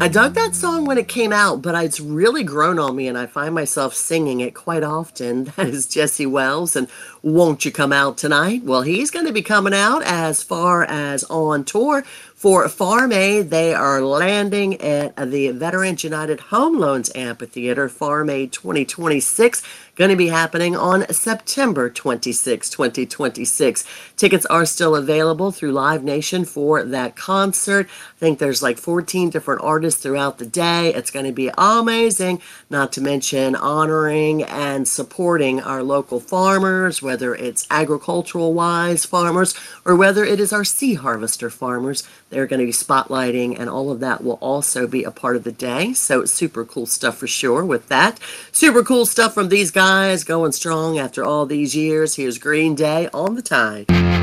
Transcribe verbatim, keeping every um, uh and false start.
I dug that song when it came out, but it's really grown on me and I find myself singing it quite often. That is Jesse Wells and Won't You Come Out Tonight? Well, he's going to be coming out as far as on tour for Farm Aid. They are landing at the Veterans United Home Loans Amphitheater, Farm Aid twenty twenty-six. Going to be happening on September twenty-sixth, twenty twenty-six. Tickets are still available through Live Nation for that concert. I think there's like fourteen different artists throughout the day. It's going to be amazing, not to mention honoring and supporting our local farmers, whether it's agricultural-wise farmers or whether it is our sea harvester farmers. They're going to be spotlighting, and all of that will also be a part of the day. So super cool stuff for sure with that. Super cool stuff from these guys going strong after all these years. Here's Green Day on the Tide.